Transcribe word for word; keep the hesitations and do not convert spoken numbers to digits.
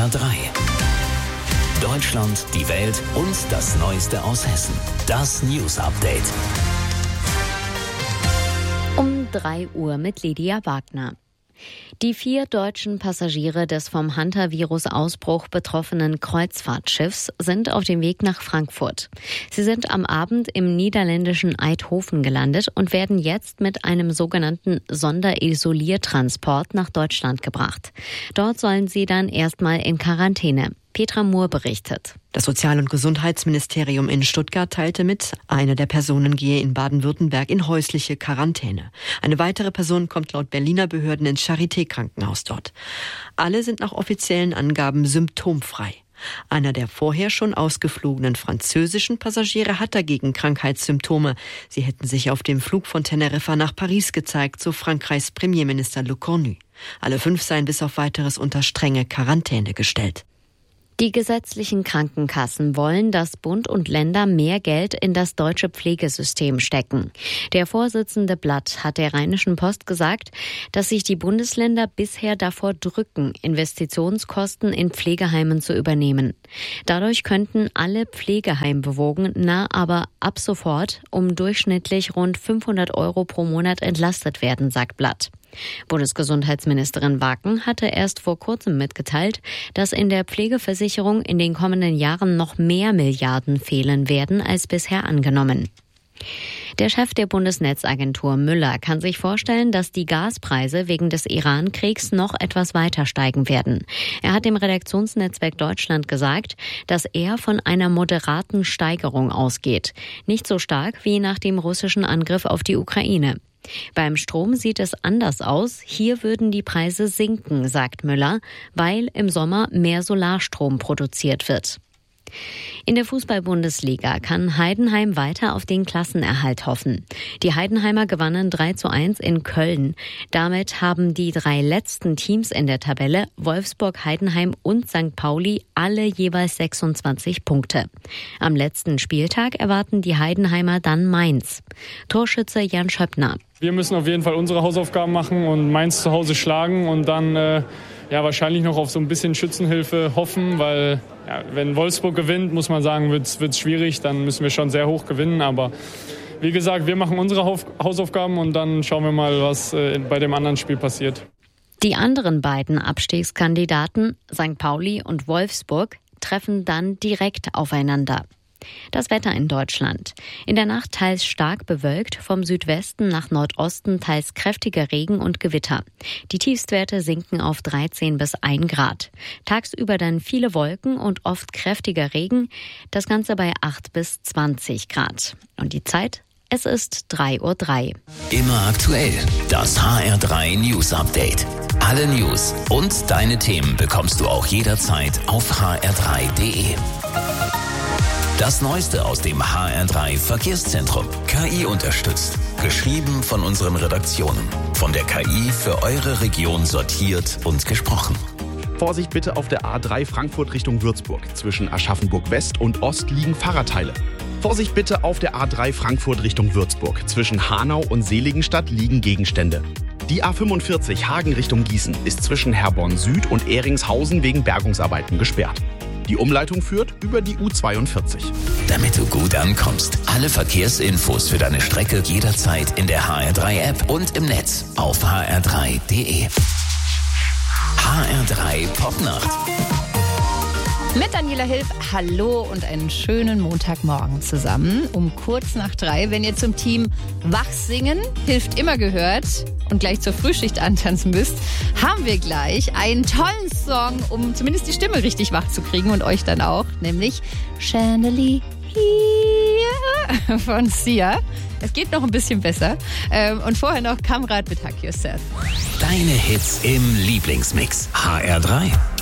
R drei. Deutschland, die Welt und das Neueste aus Hessen. Das News Update. Um drei Uhr mit Lydia Wagner. Die vier deutschen Passagiere des vom Hantavirus-Ausbruch betroffenen Kreuzfahrtschiffs sind auf dem Weg nach Frankfurt. Sie sind am Abend im niederländischen Eidhofen gelandet und werden jetzt mit einem sogenannten Sonderisoliertransport nach Deutschland gebracht. Dort sollen sie dann erstmal in Quarantäne. Petra Mohr berichtet. Das Sozial- und Gesundheitsministerium in Stuttgart teilte mit, eine der Personen gehe in Baden-Württemberg in häusliche Quarantäne. Eine weitere Person kommt laut Berliner Behörden ins Charité-Krankenhaus dort. Alle sind nach offiziellen Angaben symptomfrei. Einer der vorher schon ausgeflogenen französischen Passagiere hat dagegen Krankheitssymptome. Sie hätten sich auf dem Flug von Teneriffa nach Paris gezeigt, so Frankreichs Premierminister Le Cornu. Alle fünf seien bis auf Weiteres unter strenge Quarantäne gestellt. Die gesetzlichen Krankenkassen wollen, dass Bund und Länder mehr Geld in das deutsche Pflegesystem stecken. Der Vorsitzende Blatt hat der Rheinischen Post gesagt, dass sich die Bundesländer bisher davor drücken, Investitionskosten in Pflegeheimen zu übernehmen. Dadurch könnten alle Pflegeheimbewohner aber ab sofort um durchschnittlich rund fünfhundert Euro pro Monat entlastet werden, sagt Blatt. Bundesgesundheitsministerin Wacken hatte erst vor kurzem mitgeteilt, dass in der Pflegeversicherung in den kommenden Jahren noch mehr Milliarden fehlen werden als bisher angenommen. Der Chef der Bundesnetzagentur Müller kann sich vorstellen, dass die Gaspreise wegen des Iran-Kriegs noch etwas weiter steigen werden. Er hat dem Redaktionsnetzwerk Deutschland gesagt, dass er von einer moderaten Steigerung ausgeht. Nicht so stark wie nach dem russischen Angriff auf die Ukraine. Beim Strom sieht es anders aus. Hier würden die Preise sinken, sagt Müller, weil im Sommer mehr Solarstrom produziert wird. In der Fußball-Bundesliga kann Heidenheim weiter auf den Klassenerhalt hoffen. Die Heidenheimer gewannen drei zu eins in Köln. Damit haben die drei letzten Teams in der Tabelle, Wolfsburg, Heidenheim und Sankt Pauli, alle jeweils sechsundzwanzig Punkte. Am letzten Spieltag erwarten die Heidenheimer dann Mainz. Torschütze Jan Schöppner. Wir müssen auf jeden Fall unsere Hausaufgaben machen und Mainz zu Hause schlagen und dann äh, ja, wahrscheinlich noch auf so ein bisschen Schützenhilfe hoffen, weil ja, wenn Wolfsburg gewinnt, muss man sagen, wird es schwierig, dann müssen wir schon sehr hoch gewinnen, aber wie gesagt, wir machen unsere Hausaufgaben und dann schauen wir mal, was äh, bei dem anderen Spiel passiert. Die anderen beiden Abstiegskandidaten, Sankt Pauli und Wolfsburg, treffen dann direkt aufeinander. Das Wetter in Deutschland. In der Nacht teils stark bewölkt, vom Südwesten nach Nordosten teils kräftiger Regen und Gewitter. Die Tiefstwerte sinken auf dreizehn bis ein Grad. Tagsüber dann viele Wolken und oft kräftiger Regen, das Ganze bei acht bis zwanzig Grad. Und die Zeit? Es ist drei Uhr drei. Immer aktuell, das H R drei News Update. Alle News und deine Themen bekommst du auch jederzeit auf h r drei punkt d e. Das Neueste aus dem H R drei Verkehrszentrum. K I unterstützt. Geschrieben von unseren Redaktionen. Von der K I für eure Region sortiert und gesprochen. Vorsicht bitte auf der A drei Frankfurt Richtung Würzburg. Zwischen Aschaffenburg West und Ost liegen Fahrradteile. Vorsicht bitte auf der A drei Frankfurt Richtung Würzburg. Zwischen Hanau und Seligenstadt liegen Gegenstände. Die A fünfundvierzig Hagen Richtung Gießen ist zwischen Herborn Süd und Ehringshausen wegen Bergungsarbeiten gesperrt. Die Umleitung führt über die U zweiundvierzig. Damit du gut ankommst, alle Verkehrsinfos für deine Strecke jederzeit in der H R drei App und im Netz auf h r drei punkt d e. H R drei Popnacht. Mit Daniela Hilf, hallo und einen schönen Montagmorgen zusammen. Um kurz nach drei, wenn ihr zum Team Wachsingen, hilft immer gehört und gleich zur Frühschicht antanzen müsst, haben wir gleich einen tollen Song, um zumindest die Stimme richtig wach zu kriegen und euch dann auch, nämlich Chandelier von Sia. Es geht noch ein bisschen besser. Und vorher noch Kamrat mit Hack Yourself. Deine Hits im Lieblingsmix. H R drei.